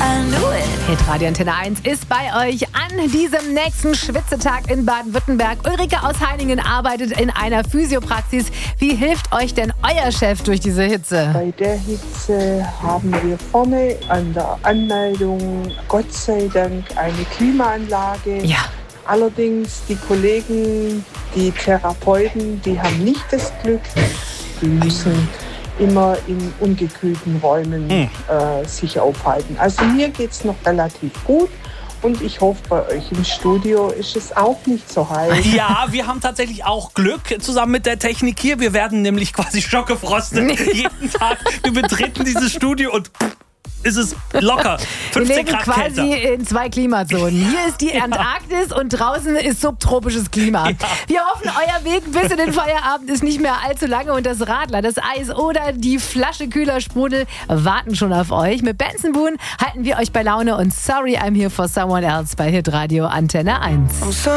Hitradio Antenne 1 ist bei euch an diesem nächsten Schwitzetag in Baden-Württemberg. Ulrike aus Heiningen arbeitet in einer Physiopraxis. Wie hilft euch denn euer Chef durch diese Hitze? Bei der Hitze haben wir vorne an der Anmeldung Gott sei Dank eine Klimaanlage. Ja. Allerdings die Kollegen, die Therapeuten, die haben nicht das Glück. Die müssen immer in ungekühlten Räumen sich aufhalten. Also mir geht es noch relativ gut. Und ich hoffe, bei euch im Studio ist es auch nicht so heiß. Ja, wir haben tatsächlich auch Glück zusammen mit der Technik hier. Wir werden nämlich quasi schockgefrostet jeden Tag. Wir betreten dieses Studio und ist es locker. 15 Wir leben Grad quasi kälter. in 2 Klimazonen. Hier ist die Antarktis und draußen ist subtropisches Klima. Ja. Wir hoffen, euer Weg bis in den Feierabend ist nicht mehr allzu lange und das Radler, das Eis oder die Flasche kühler Sprudel warten schon auf euch. Mit Benson Boone halten wir euch bei Laune und Sorry I'm Here for Someone Else bei Hitradio Antenne 1.